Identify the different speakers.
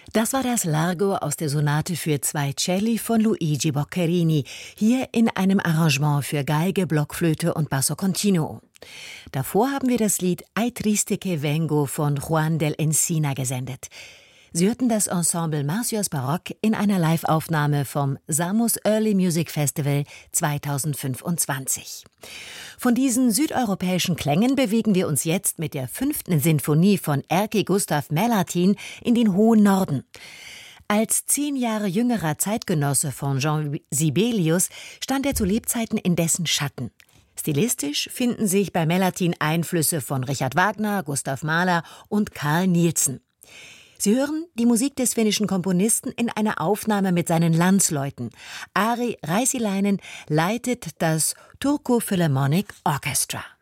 Speaker 1: Das war das Largo aus der Sonate für 2 Celli von Luigi Boccherini, hier in einem Arrangement für Geige, Blockflöte und Basso Continuo. Davor haben wir das Lied Ai triste che vengo von Juan del Encina gesendet. Sie hörten das Ensemble Marcius Baroque in einer Live-Aufnahme vom Samus Early Music Festival 2025. Von diesen südeuropäischen Klängen bewegen wir uns jetzt mit der 5. Sinfonie von Erkki Gustav Melatin in den hohen Norden. Als 10 Jahre jüngerer Zeitgenosse von Jean Sibelius stand er zu Lebzeiten in dessen Schatten. Stilistisch finden sich bei Melatin Einflüsse von Richard Wagner, Gustav Mahler und Carl Nielsen. Sie hören die Musik des finnischen Komponisten in einer Aufnahme mit seinen Landsleuten. Ari Räisäläinen leitet das Turku Philharmonic Orchestra.